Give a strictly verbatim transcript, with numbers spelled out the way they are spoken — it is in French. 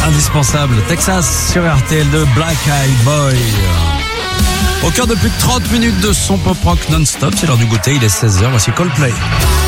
indispensable. Texas sur R T L deux, Black Eyed Boy. Au cœur de plus de trente minutes de son pop rock non-stop, c'est l'heure du goûter, il est seize heures, voici Coldplay.